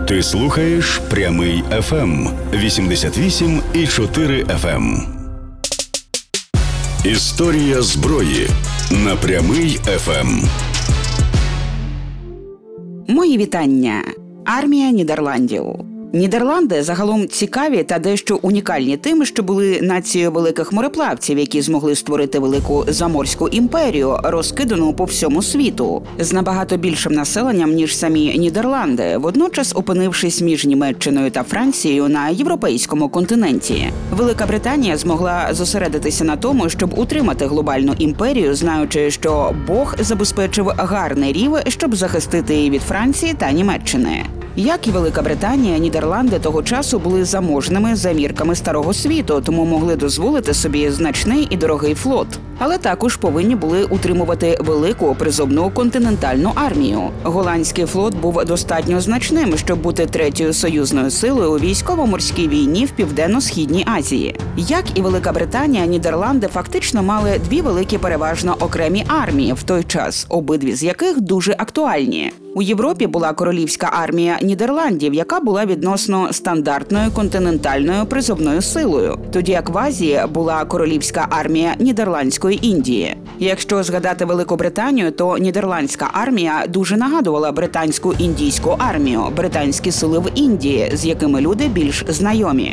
Ти слухаєш Прямий FM 88,4 FM. Історія зброї на Прямий FM. Мої вітання. Армія Нідерландів. Нідерланди загалом цікаві та дещо унікальні тим, що були нацією великих мореплавців, які змогли створити велику заморську імперію, розкидану по всьому світу, з набагато більшим населенням, ніж самі Нідерланди, водночас опинившись між Німеччиною та Францією на європейському континенті. Велика Британія змогла зосередитися на тому, щоб утримати глобальну імперію, знаючи, що Бог забезпечив гарний рів, щоб захистити її від Франції та Німеччини. Як і Велика Британія, Нідерланди того часу були заможними за мірками Старого світу, тому могли дозволити собі значний і дорогий флот. Але також повинні були утримувати велику призовну континентальну армію. Голландський флот був достатньо значним, щоб бути третьою союзною силою у військово-морській війні в Південно-Східній Азії. Як і Велика Британія, Нідерланди фактично мали дві великі переважно окремі армії в той час, обидві з яких дуже актуальні. У Європі була королівська армія Нідерландів, яка була відносно стандартною континентальною призовною силою, тоді як в Азії була королівська армія Нідерландської Індії. Якщо згадати Велику Британію, то нідерландська армія дуже нагадувала британську індійську армію, британські сили в Індії, з якими люди більш знайомі.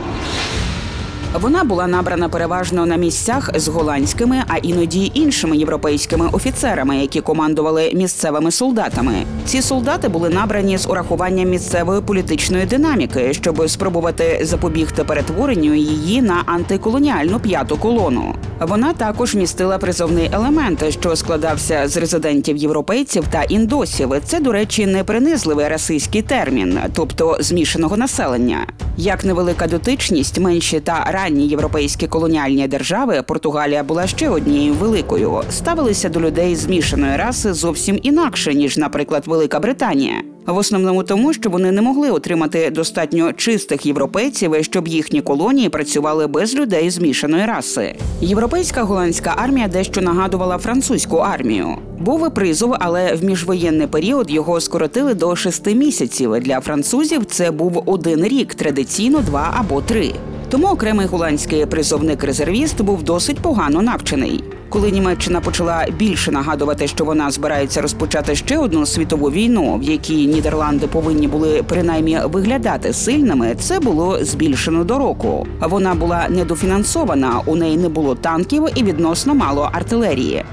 Вона була набрана переважно на місцях з голландськими, а іноді іншими європейськими офіцерами, які командували місцевими солдатами. Ці солдати були набрані з урахуванням місцевої політичної динаміки, щоб спробувати запобігти перетворенню її на антиколоніальну п'яту колону. Вона також містила призовний елемент, що складався з резидентів-європейців та індосів. Це, до речі, не принизливий расистський термін, тобто змішаного населення. Як невелика дотичність, менші та ранні європейські колоніальні держави, Португалія була ще однією великою, ставилися до людей змішаної раси зовсім інакше, ніж, наприклад, Велика Британія. В основному тому, що вони не могли отримати достатньо чистих європейців, щоб їхні колонії працювали без людей змішаної раси. Європейська голландська армія дещо нагадувала французьку армію. Був і призов, але в міжвоєнний період його скоротили до 6 місяців. Для французів це був 1 рік, традиційно 2 або 3. Тому окремий голландський призовник-резервіст був досить погано навчений. Коли Німеччина почала більше нагадувати, що вона збирається розпочати ще одну світову війну, в якій Нідерланди повинні були принаймні виглядати сильними, це було збільшено до року. Вона була недофінансована, у неї не було танків і відносно мало артилерії.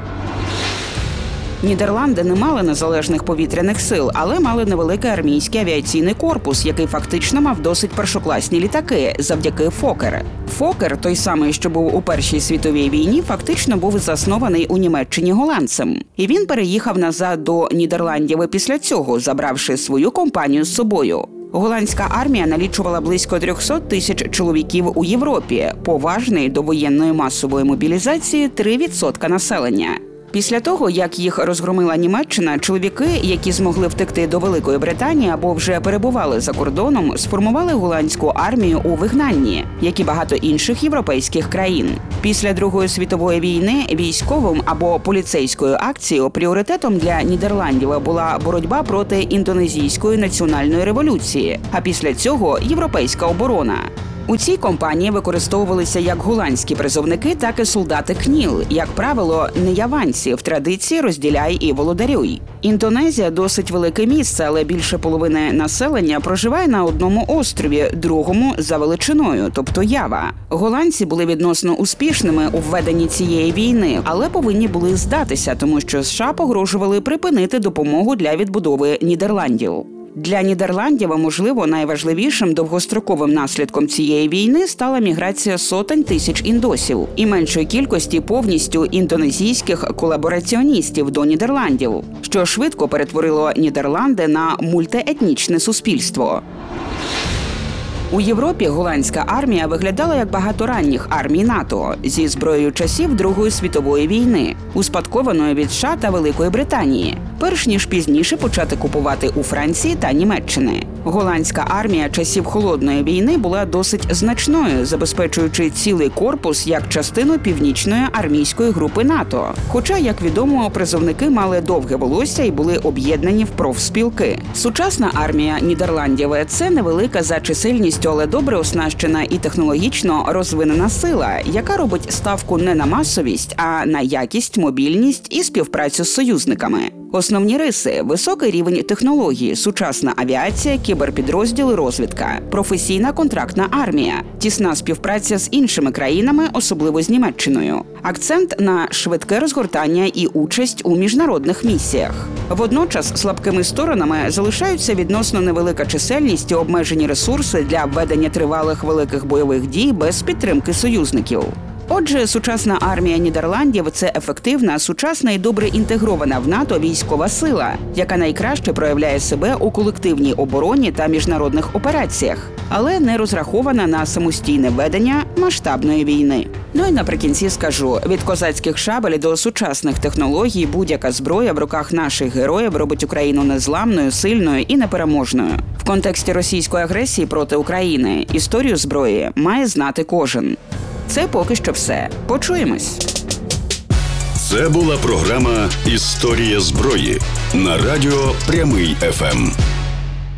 Нідерланди не мали незалежних повітряних сил, але мали невеликий армійський авіаційний корпус, який фактично мав досить першокласні літаки завдяки Фокер. Фокер, той самий, що був у Першій світовій війні, фактично був заснований у Німеччині голландцем. І він переїхав назад до Нідерландів після цього, забравши свою компанію з собою. Голландська армія налічувала близько 300 тисяч чоловіків у Європі, поважний до воєнної масової мобілізації 3% населення. Після того, як їх розгромила Німеччина, чоловіки, які змогли втекти до Великої Британії або вже перебували за кордоном, сформували голландську армію у вигнанні, як і багато інших європейських країн. Після Другої світової війни військовим або поліцейською акцією пріоритетом для Нідерландів була боротьба проти індонезійської національної революції, а після цього європейська оборона. У цій кампанії використовувалися як голландські призовники, так і солдати КНІЛ, як правило, не яванці, в традиції розділяй і володарюй. Індонезія – досить велике місце, але більше половини населення проживає на одному острові, другому за величиною, тобто Ява. Голландці були відносно успішними у введенні цієї війни, але повинні були здатися, тому що США погрожували припинити допомогу для відбудови Нідерландів. Для Нідерландів, можливо, найважливішим довгостроковим наслідком цієї війни стала міграція сотень тисяч індосів і меншої кількості повністю індонезійських колабораціоністів до Нідерландів, що швидко перетворило Нідерланди на мультиетнічне суспільство. У Європі голландська армія виглядала як багато ранніх армій НАТО зі зброєю часів Другої світової війни, успадкованою від США та Великої Британії. перш ніж пізніше почати купувати у Франції та Німеччини. Голландська армія часів Холодної війни була досить значною, забезпечуючи цілий корпус як частину північної армійської групи НАТО. Хоча, як відомо, призовники мали довге волосся і були об'єднані в профспілки. Сучасна армія Нідерландів – це невелика за чисельністю, але добре оснащена і технологічно розвинена сила, яка робить ставку не на масовість, а на якість, мобільність і співпрацю з союзниками. Основні риси – високий рівень технології, сучасна авіація, кіберпідрозділи, розвідка, професійна контрактна армія, тісна співпраця з іншими країнами, особливо з Німеччиною, акцент на швидке розгортання і участь у міжнародних місіях. Водночас слабкими сторонами залишаються відносно невелика чисельність і обмежені ресурси для ведення тривалих великих бойових дій без підтримки союзників. Отже, сучасна армія Нідерландів – це ефективна, сучасна і добре інтегрована в НАТО військова сила, яка найкраще проявляє себе у колективній обороні та міжнародних операціях, але не розрахована на самостійне ведення масштабної війни. Ну і наприкінці скажу, від козацьких шабель до сучасних технологій будь-яка зброя в руках наших героїв робить Україну незламною, сильною і непереможною. В контексті російської агресії проти України історію зброї має знати кожен. Це поки що все. Почуємось. Це була програма «Історія зброї» на радіо «Прямий ФМ».